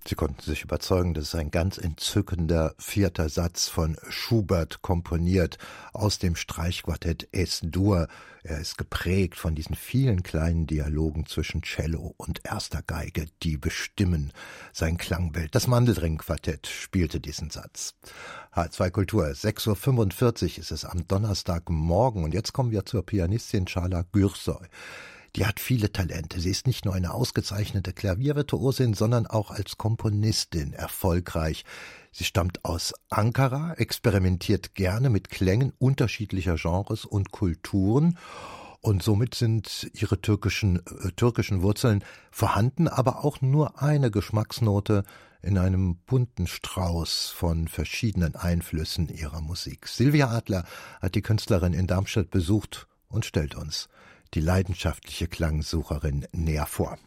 Sie konnten sich überzeugen, das ist ein ganz entzückender 4. Satz von Schubert, komponiert aus dem Streichquartett Es-Dur. Er ist geprägt von diesen vielen kleinen Dialogen zwischen Cello und erster Geige, die bestimmen sein Klangbild. Das Mandelring-Quartett spielte diesen Satz. H2 Kultur, 6.45 Uhr ist es am Donnerstagmorgen. Und jetzt kommen wir zur Pianistin Çağla Gürsoy. Die hat viele Talente. Sie ist nicht nur eine ausgezeichnete Klaviervirtuosin, sondern auch als Komponistin erfolgreich. Sie stammt aus Ankara, experimentiert gerne mit Klängen unterschiedlicher Genres und Kulturen. Und somit sind ihre türkischen Wurzeln vorhanden, aber auch nur eine Geschmacksnote in einem bunten Strauß von verschiedenen Einflüssen ihrer Musik. Silvia Adler hat die Künstlerin in Darmstadt besucht und stellt uns die leidenschaftliche Klangsucherin näher vor.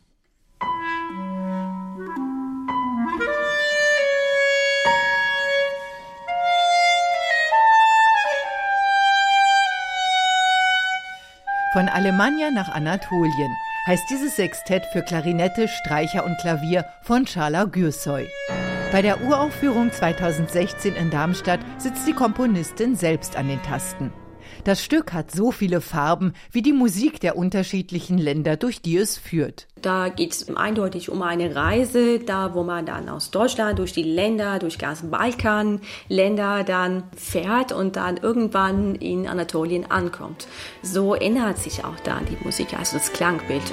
Von Alemannia nach Anatolien heißt dieses Sextett für Klarinette, Streicher und Klavier von Çağla Gürsoy. Bei der Uraufführung 2016 in Darmstadt sitzt die Komponistin selbst an den Tasten. Das Stück hat so viele Farben wie die Musik der unterschiedlichen Länder, durch die es führt. Da geht es eindeutig um eine Reise, da wo man dann aus Deutschland durch die Länder, durch ganz Balkanländer dann fährt und dann irgendwann in Anatolien ankommt. So ändert sich auch dann die Musik, also das Klangbild.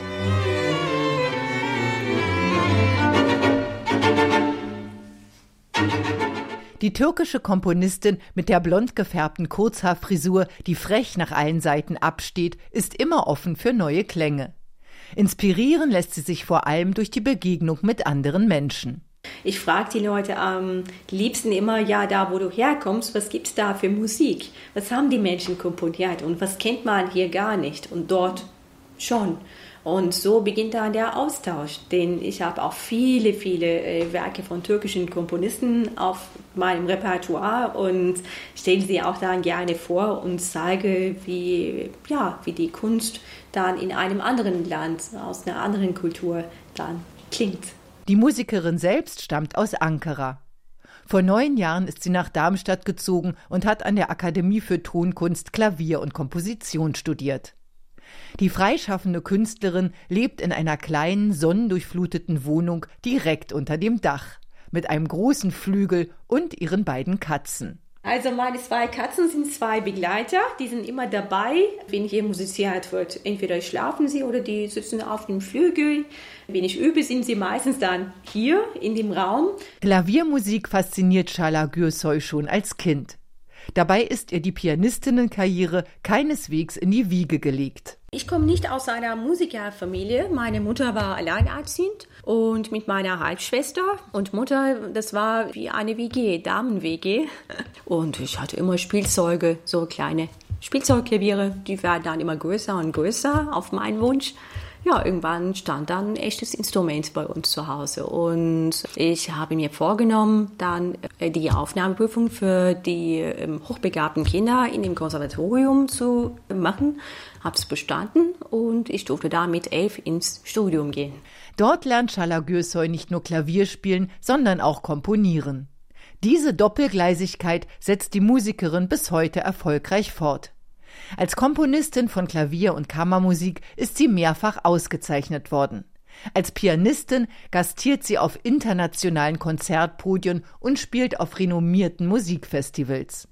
Die türkische Komponistin mit der blond gefärbten Kurzhaarfrisur, die frech nach allen Seiten absteht, ist immer offen für neue Klänge. Inspirieren lässt sie sich vor allem durch die Begegnung mit anderen Menschen. Ich frage die Leute am liebsten immer, ja, da wo du herkommst, was gibt's da für Musik? Was haben die Menschen komponiert und was kennt man hier gar nicht und dort schon? Und so beginnt dann der Austausch, denn ich habe auch viele Werke von türkischen Komponisten auf meinem Repertoire und stelle sie auch dann gerne vor und zeige, wie die Kunst dann in einem anderen Land, aus einer anderen Kultur dann klingt. Die Musikerin selbst stammt aus Ankara. Vor 9 Jahren ist sie nach Darmstadt gezogen und hat an der Akademie für Tonkunst Klavier und Komposition studiert. Die freischaffende Künstlerin lebt in einer kleinen, sonnendurchfluteten Wohnung direkt unter dem Dach, mit einem großen Flügel und ihren beiden Katzen. Also meine 2 Katzen sind 2 Begleiter, die sind immer dabei, wenn hier musiziert wird. Entweder schlafen sie oder die sitzen auf dem Flügel. Wenn ich übe, sind sie meistens dann hier in dem Raum. Klaviermusik fasziniert Çağla Gürsoy schon als Kind. Dabei ist ihr die Pianistinnenkarriere keineswegs in die Wiege gelegt. Ich komme nicht aus einer Musikerfamilie. Meine Mutter war alleinerziehend und mit meiner Halbschwester und Mutter, das war wie eine WG, Damen-WG. Und ich hatte immer Spielzeuge, so kleine Spielzeugklaviere, die werden dann immer größer und größer auf meinen Wunsch. Ja, irgendwann stand dann ein echtes Instrument bei uns zu Hause und ich habe mir vorgenommen, dann die Aufnahmeprüfung für die hochbegabten Kinder in dem Konservatorium zu machen. Habe es bestanden und ich durfte da mit 11 ins Studium gehen. Dort lernt Çağla Gürsoy nicht nur Klavier spielen, sondern auch komponieren. Diese Doppelgleisigkeit setzt die Musikerin bis heute erfolgreich fort. Als Komponistin von Klavier- und Kammermusik ist sie mehrfach ausgezeichnet worden. Als Pianistin gastiert sie auf internationalen Konzertpodien und spielt auf renommierten Musikfestivals.